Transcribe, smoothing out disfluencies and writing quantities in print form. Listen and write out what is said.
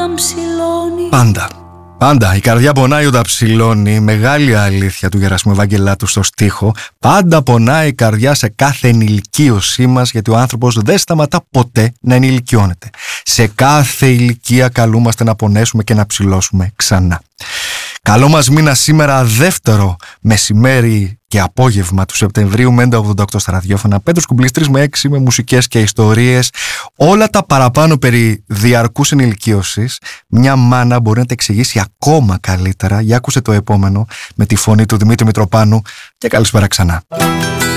όταν ψηλώνει. Πάντα η καρδιά πονάει όταν ψηλώνει. Μεγάλη αλήθεια του Γερασιμού Ευαγγελάτου στο στίχο. Πάντα πονάει η καρδιά σε κάθε ενηλικίωσή μας, γιατί ο άνθρωπος δεν σταματά ποτέ να ενηλικιώνεται. Σε κάθε ηλικία καλούμαστε να πονέσουμε και να ψηλώσουμε ξανά. Καλό μας μήνα σήμερα, δεύτερο μεσημέρι και απόγευμα του Σεπτεμβρίου με 1188 στα ραδιόφωνα. Πέτρος Κουμπλής με 6 με μουσικές και ιστορίες. Όλα τα παραπάνω περί διαρκούς ενηλικίωσης μια μάνα μπορεί να τα εξηγήσει ακόμα καλύτερα. Για άκουσε το επόμενο με τη φωνή του Δημήτρη Μητροπάνου και καλησπέρα ξανά.